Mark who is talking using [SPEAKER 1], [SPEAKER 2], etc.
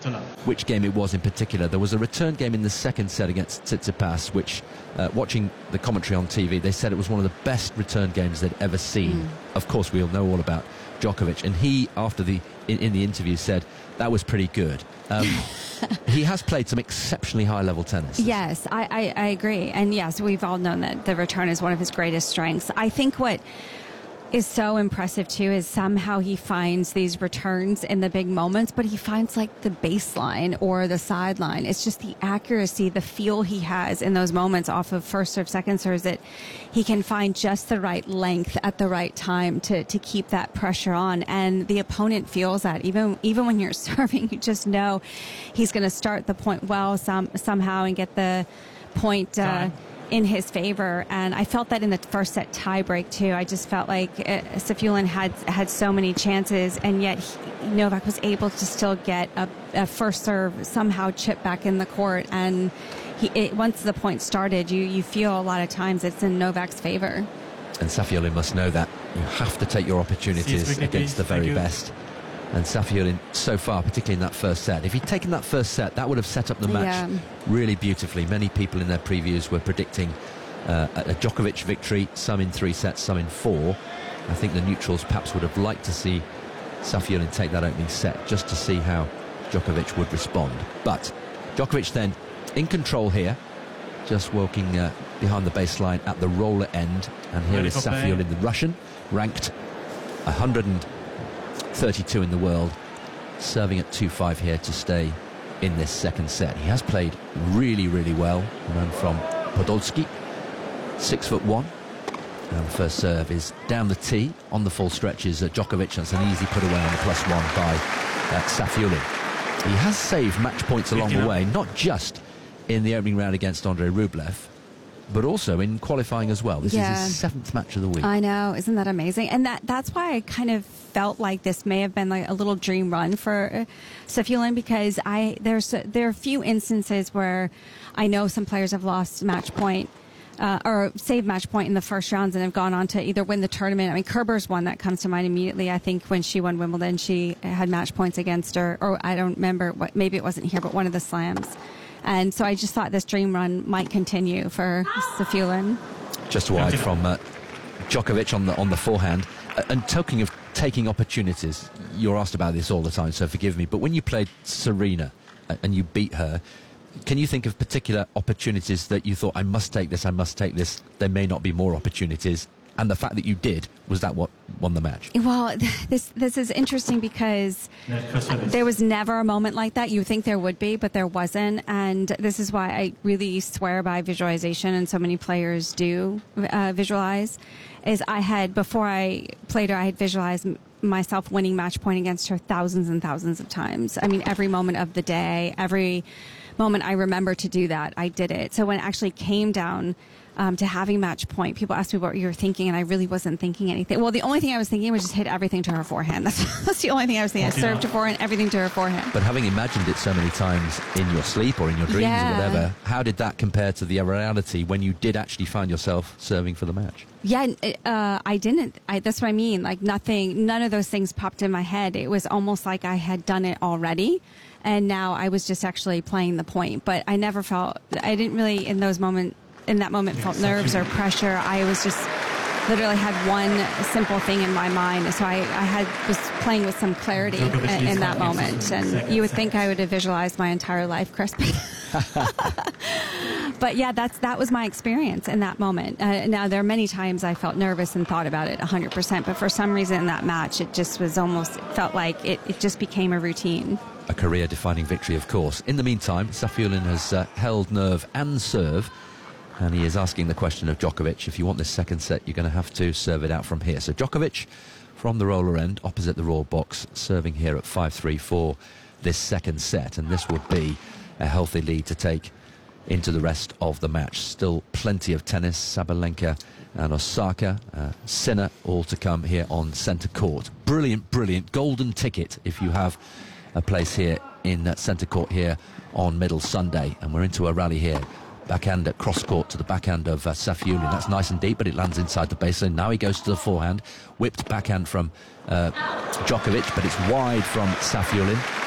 [SPEAKER 1] which game it was in particular. There was a return game in the second set against Tsitsipas, which, watching the commentary on TV, they said it was one of the best return games they'd ever seen. Of course, we all know all about Djokovic, and he, after in the interview, said that was pretty good. He has played some exceptionally high-level tennis.
[SPEAKER 2] Yes, I agree. And yes, we've all known that the return is one of his greatest strengths. I think what is so impressive too is somehow he finds these returns in the big moments, but he finds like the baseline or the sideline. It's just the accuracy, the feel he has in those moments off of first serve, second serves, that he can find just the right length at the right time to keep that pressure on. And the opponent feels that even when you're serving, you just know he's going to start the point well somehow and get the point in his favor. And I felt that in the first set tie break too. I just felt like Safiullin had so many chances, and yet Novak was able to still get a first serve somehow chip back in the court. And once the point started, you feel a lot of times it's in Novak's favor.
[SPEAKER 1] And Safiullin must know that you have to take your opportunities against the very best. And Safiullin, so far, particularly in that first set, if he'd taken that first set, that would have set up the match really beautifully. Many people in their previews were predicting a Djokovic victory, some in 3 sets, some in 4. I think the neutrals perhaps would have liked to see Safiullin take that opening set just to see how Djokovic would respond. But Djokovic then in control here, just walking behind the baseline at the roller end. And here is Safiullin, the Russian, ranked 132 in the world, serving at 2-5 here to stay in this second set. He has played really, really well. Man from Podolsky, 6'1", and the first serve is down the tee on the full stretches at Djokovic. That's an easy put away on the +1 by Safiullin. He has saved match points along the way, not just in the opening round against Andrei Rublev, but also in qualifying as well. This is his 7th match of the week.
[SPEAKER 2] I know, isn't that amazing? And that's why I kind of felt like this may have been like a little dream run for Safiullin, because there are a few instances where I know some players have lost match point or saved match point in the first rounds and have gone on to either win the tournament. I mean, Kerber's one that comes to mind immediately. I think when she won Wimbledon, she had match points against her, or I don't remember maybe it wasn't here, but one of the slams. And so I just thought this dream run might continue for Safiullin.
[SPEAKER 1] Just wide from Djokovic on the forehand. And talking of taking opportunities, you're asked about this all the time, so forgive me, but when you played Serena and you beat her, can you think of particular opportunities that you thought, I must take this, there may not be more opportunities? And the fact that you did, was that what won the match?
[SPEAKER 2] Well, this is interesting because there was never a moment like that. You would think there would be, but there wasn't. And this is why I really swear by visualization, and so many players do visualize. Before I played her, I had visualized myself winning match point against her thousands and thousands of times. I mean, every moment of the day, every moment I remember to do that, I did it. So when it actually came down to having match point, people asked me what you were thinking, and I really wasn't thinking anything. Well, the only thing I was thinking was just hit everything to her forehand. That's the only thing I was thinking. I served to forehand, everything to her forehand.
[SPEAKER 1] But having imagined it so many times in your sleep or in your dreams or whatever, how did that compare to the reality when you did actually find yourself serving for the match?
[SPEAKER 2] Yeah, I didn't. That's what I mean. Like none of those things popped in my head. It was almost like I had done it already, and now I was just actually playing the point. But I never felt, I didn't really in that moment felt nerves or pressure. I was just literally had one simple thing in my mind. So I was playing with some clarity in that moment. And you would think I would have visualized my entire life, Chris. But yeah, that was my experience in that moment. Now, there are many times I felt nervous and thought about it 100%, but for some reason in that match, it just was almost, felt like it just became a routine.
[SPEAKER 1] A career-defining victory, of course. In the meantime, Safiullin has held nerve and serve, and he is asking the question of Djokovic, if you want this second set, you're going to have to serve it out from here. So Djokovic, from the roller end, opposite the raw box, serving here at 5-3 for this second set, and this would be a healthy lead to take into the rest of the match. Still plenty of tennis, Sabalenka and Osaka, Sinner, all to come here on centre court. Brilliant golden ticket if you have a place here in centre court here on Middle Sunday. And we're into a rally here. Backhand at cross court to the backhand of Safiullin. That's nice and deep, but it lands inside the baseline. Now he goes to the forehand. Whipped backhand from Djokovic, but it's wide from Safiullin.